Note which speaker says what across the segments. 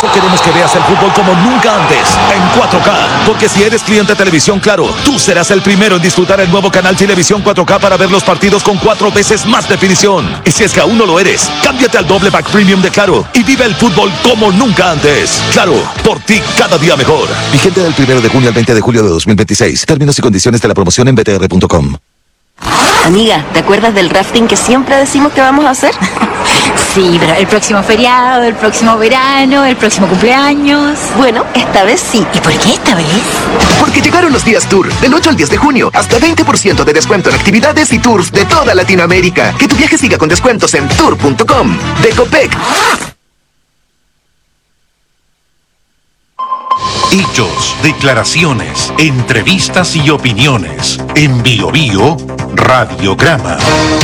Speaker 1: eso queremos que veas el fútbol como nunca antes, en 4K. Porque si eres cliente de Televisión Claro, tú serás el primero en disfrutar el nuevo canal Televisión 4K para ver los partidos con 4 veces más definición. Y si es que aún no lo eres, cámbiate al doble pack premium de Claro y vive el fútbol como nunca antes. Claro, por ti cada día mejor. Vigente del 1 de junio al 20 de julio de 2026. Términos y condiciones de la promoción en btr.com.
Speaker 2: Amiga, ¿te acuerdas del rafting que siempre decimos que vamos a hacer?
Speaker 3: Sí, pero el próximo feriado, el próximo verano, el próximo cumpleaños.
Speaker 2: Bueno, esta vez sí.
Speaker 3: ¿Y por qué esta vez?
Speaker 4: Porque llegaron los días Tour, del 8 al 10 de junio, hasta 20% de descuento en actividades y tours de toda Latinoamérica. Que tu viaje siga con descuentos en tour.com. De Copec.
Speaker 5: Hechos, declaraciones, entrevistas y opiniones. En Bio Bio, Radiograma.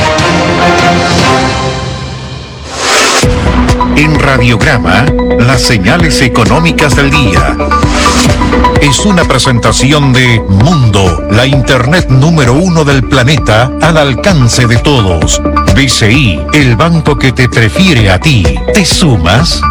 Speaker 5: En Radiograma, las señales económicas del día. Es una presentación de Mundo, la internet número 1 del planeta, al alcance de todos. BCI, el banco que te prefiere a ti. ¿Te sumas?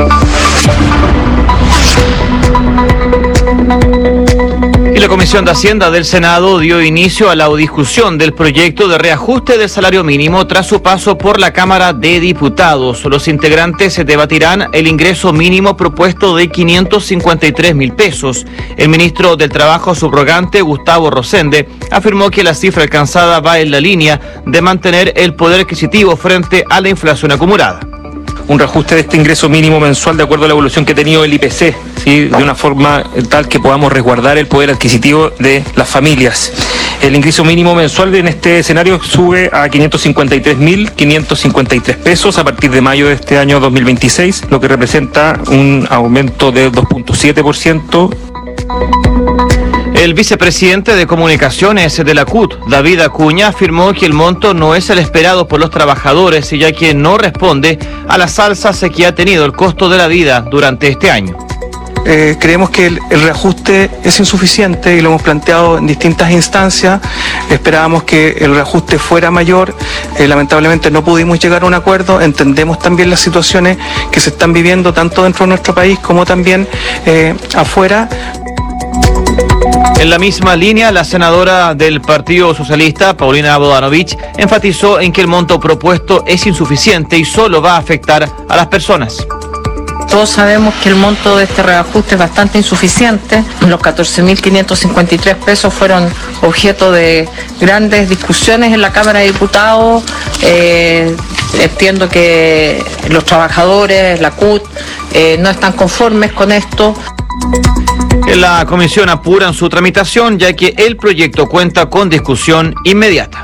Speaker 6: Y la Comisión de Hacienda del Senado dio inicio a la discusión del proyecto de reajuste del salario mínimo tras su paso por la Cámara de Diputados. Los integrantes debatirán el ingreso mínimo propuesto de 553.000 pesos. El ministro del Trabajo subrogante, Gustavo Rosende, afirmó que la cifra alcanzada va en la línea de mantener el poder adquisitivo frente a la inflación acumulada.
Speaker 7: Un reajuste de este ingreso mínimo mensual de acuerdo a la evolución que ha tenido el IPC, ¿sí? De una forma tal que podamos resguardar el poder adquisitivo de las familias. El ingreso mínimo mensual en este escenario sube a 553.553 pesos a partir de mayo de este año 2026, lo que representa un aumento de 2.7%.
Speaker 6: El vicepresidente de Comunicaciones de la CUT, David Acuña, afirmó que el monto no es el esperado por los trabajadores, ya que no responde a las alzas que ha tenido el costo de la vida durante este año.
Speaker 8: Creemos que el reajuste es insuficiente y lo hemos planteado en distintas instancias. Esperábamos que el reajuste fuera mayor. Lamentablemente no pudimos llegar a un acuerdo. Entendemos también las situaciones que se están viviendo tanto dentro de nuestro país como también afuera.
Speaker 6: En la misma línea, la senadora del Partido Socialista, Paulina Bodanovich, enfatizó en que el monto propuesto es insuficiente y solo va a afectar a las personas.
Speaker 9: Todos sabemos que el monto de este reajuste es bastante insuficiente. Los 14.553 pesos fueron objeto de grandes discusiones en la Cámara de Diputados. Entiendo que los trabajadores, la CUT, no están conformes con esto.
Speaker 6: En la comisión apuran su tramitación, ya que el proyecto cuenta con discusión inmediata.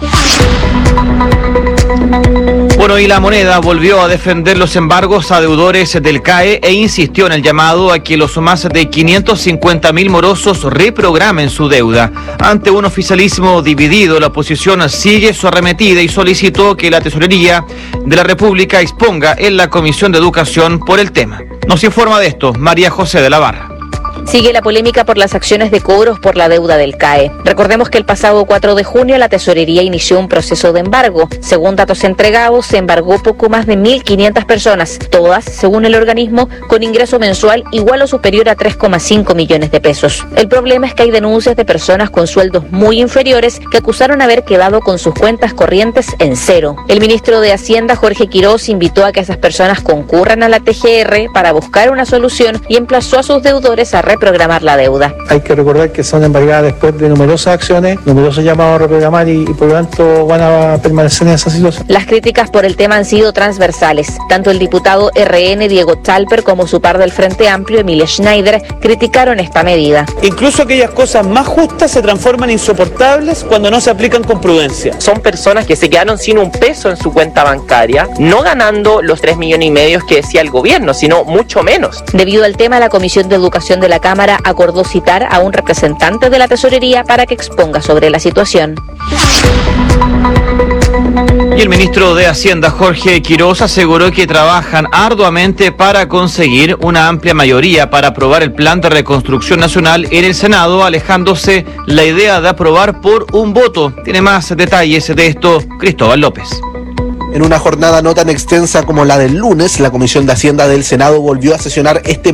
Speaker 6: Bueno, y La Moneda volvió a defender los embargos a deudores del CAE e insistió en el llamado a que los más de 550.000 morosos reprogramen su deuda. Ante un oficialismo dividido, la oposición sigue su arremetida y solicitó que la Tesorería de la República exponga en la Comisión de Educación por el tema. Nos informa de esto María José de la Barra.
Speaker 10: Sigue la polémica por las acciones de cobros por la deuda del CAE. Recordemos que el pasado 4 de junio la Tesorería inició un proceso de embargo. Según datos entregados, se embargó poco más de 1.500 personas, todas, según el organismo, con ingreso mensual igual o superior a 3,5 millones de pesos. El problema es que hay denuncias de personas con sueldos muy inferiores que acusaron haber quedado con sus cuentas corrientes en cero. El ministro de Hacienda, Jorge Quiroz, invitó a que esas personas concurran a la TGR para buscar una solución y emplazó a sus deudores a reprogramar la deuda.
Speaker 11: Hay que recordar que son embargadas después de numerosas acciones, numerosos llamados a reprogramar y por lo tanto van a permanecer en esa situación.
Speaker 10: Las críticas por el tema han sido transversales. Tanto el diputado RN Diego Chalper como su par del Frente Amplio, Emilia Schneider, criticaron esta medida.
Speaker 12: Incluso aquellas cosas más justas se transforman insoportables cuando no se aplican con prudencia.
Speaker 13: Son personas que se quedaron sin un peso en su cuenta bancaria, no ganando los 3,5 millones que decía el gobierno, sino mucho menos.
Speaker 10: Debido al tema, la Comisión de Educación de la Cámara acordó citar a un representante de la Tesorería para que exponga sobre la situación.
Speaker 6: Y el ministro de Hacienda, Jorge Quiroz, aseguró que trabajan arduamente para conseguir una amplia mayoría para aprobar el plan de reconstrucción nacional en el Senado, alejándose la idea de aprobar por un voto. Tiene más detalles de esto Cristóbal López.
Speaker 14: En una jornada no tan extensa como la del lunes, la Comisión de Hacienda del Senado volvió a sesionar este